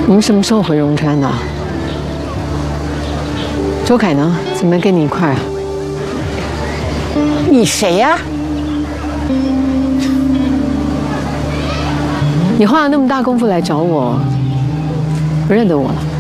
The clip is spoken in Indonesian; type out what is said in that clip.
你们什么时候回荣川的？周凯呢？怎么没跟你一块啊？ 你谁呀？ 你花了那么大功夫来找我，不认得我了？